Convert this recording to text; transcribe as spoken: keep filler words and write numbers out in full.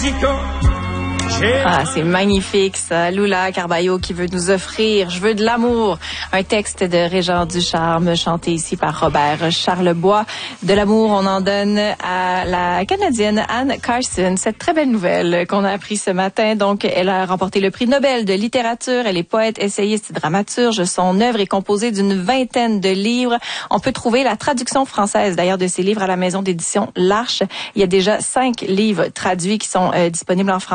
Ah, c'est magnifique, ça. Lula Carballo qui veut nous offrir « Je veux de l'amour ». Un texte de Régent Ducharme, chanté ici par Robert Charlebois. De l'amour, on en donne à la Canadienne Anne Carson. Cette très belle nouvelle qu'on a appris ce matin. Donc, elle a remporté le prix Nobel de littérature. Elle est poète, essayiste et dramaturge. Son œuvre est composée d'une vingtaine de livres. On peut trouver la traduction française, d'ailleurs, de ces livres à la maison d'édition L'Arche. Il y a déjà cinq livres traduits qui sont euh, disponibles en français.